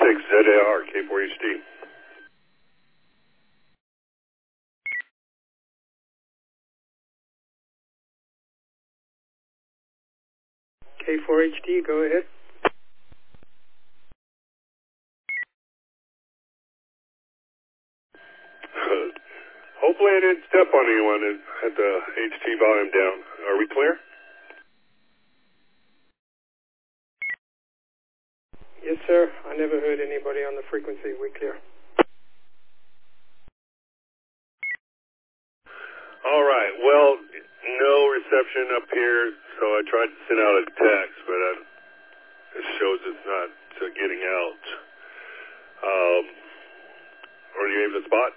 ZAR, K4HD. K4HD, go ahead. Hopefully I didn't step on anyone and had the HT volume down. Are we clear? Yes, sir. I never heard anybody on the frequency. We clear. All right. Well, no reception up here, so I tried to send out a text, but it shows it's not getting out. Are you able to spot?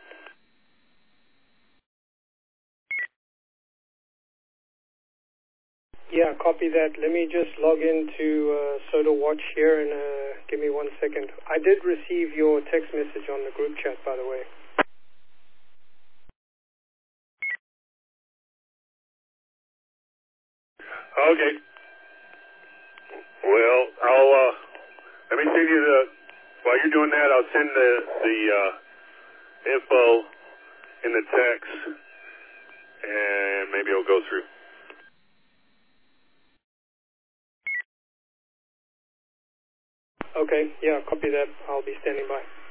Yeah, copy that. Let me just log into Soda Watch here and give me 1 second. I did receive your text message on the group chat, by the way. Okay. Well, let me send you while you're doing that, I'll send the info in the text, and maybe it'll go through. Okay, yeah, copy that. I'll be standing by.